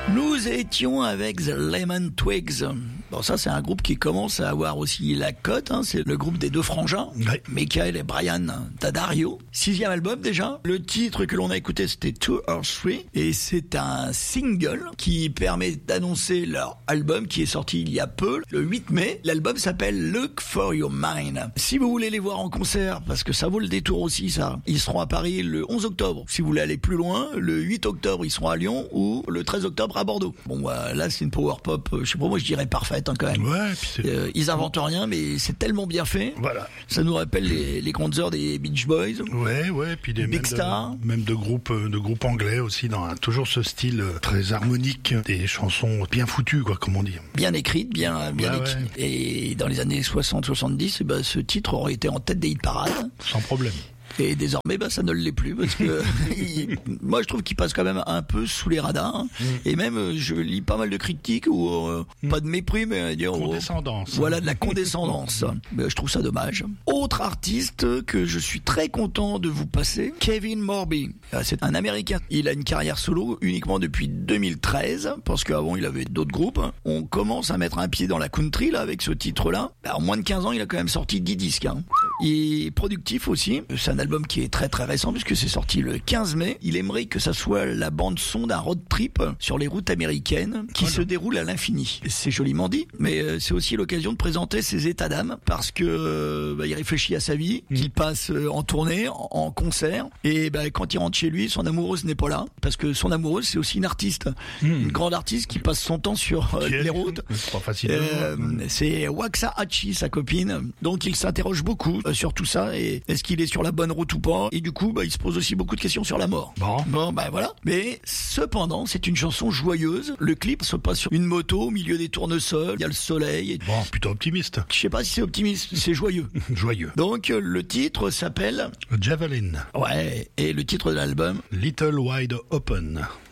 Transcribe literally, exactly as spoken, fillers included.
Nous étions avec The Lemon Twigs. Bon, ça, c'est un groupe qui commence à avoir aussi la cote, hein. C'est le groupe des deux frangins, Ouais. Michael et Brian D'Addario. Sixième album déjà. Le titre que l'on a écouté, c'était Two or Three. Et c'est un single qui permet d'annoncer leur album qui est sorti il y a peu, le huit mai. L'album s'appelle Look for Your Mind. Si vous voulez les voir en concert, parce que ça vaut le détour aussi, ça, ils seront à Paris le onze octobre. Si vous voulez aller plus loin, le huit octobre, ils seront à Lyon ou le treize octobre à Bordeaux. Bon, bah, là, c'est une power pop, euh, je sais pas, moi je dirais parfaite, hein, quand même. Ouais, puis c'est... Euh, ils inventent rien, mais c'est tellement bien fait. Voilà. Ça nous rappelle les, les grandes heures des Beach Boys. Ouais, ouais, puis des Big même Star. de, même de groupes, de groupes anglais aussi, dans un- toujours ce style euh, très harmonique, des chansons bien foutues, quoi, comme on dit. Bien écrites, bien, bien Ouais, écrites. ouais. Et dans les années soixante soixante-dix, eh ben, ce titre aurait été en tête des hit parades. Sans problème. Et désormais, bah, ça ne l'est plus parce que il- moi, je trouve qu'il passe quand même un peu sous les radars. hein. Mm. Et même, euh, je lis pas mal de critiques ou euh, pas de mépris, mais à dire oh, Condescendance. voilà, de la condescendance. Mais je trouve ça dommage. Autre artiste que je suis très content de vous passer, Kevin Morby. Ah, c'est un Américain. Il a une carrière solo uniquement depuis deux mille treize, parce qu'avant il avait d'autres groupes. On commence à mettre un pied dans la country là avec ce titre-là. Bah, en moins de quinze ans, il a quand même sorti dix disques. Hein. Il est productif aussi. C'est un album qui est très très récent puisque c'est sorti le quinze mai. Il aimerait que ça soit la bande son d'un road trip sur les routes américaines qui Oh se déroule à l'infini. C'est joliment dit, mais euh, c'est aussi l'occasion de présenter ses états d'âme parce que euh, bah, il réfléchit à sa vie, Mm. qu'il passe euh, en tournée, en, en concert, et bah, quand il rentre chez lui, son amoureuse n'est pas là parce que son amoureuse c'est aussi une artiste, Mm. une grande artiste qui passe son temps sur euh, Qui est- les routes. C'est pas facile. Euh, c'est Waxa Hachi, sa copine. Donc il s'interroge beaucoup euh, sur tout ça et est-ce qu'il est sur la bonne route ou pas. Et du coup, bah, il se pose aussi beaucoup de questions sur la mort. Bon. Bon, bah voilà. Mais cependant, c'est une chanson joyeuse. Le clip se passe sur une moto au milieu des tournesols. Il y a le soleil. Et... Bon, plutôt optimiste. Je sais pas si c'est optimiste, c'est joyeux. Joyeux. Donc euh, le titre s'appelle... Javelin. Ouais, et le titre de l'album... Little Wide Open.